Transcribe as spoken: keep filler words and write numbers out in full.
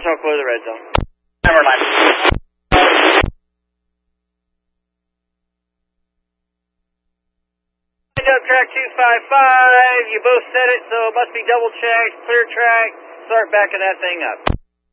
National, clear the red zone. Number nine. Up track two five five, you both said it, so it must be double checked, clear track, start backing that thing up.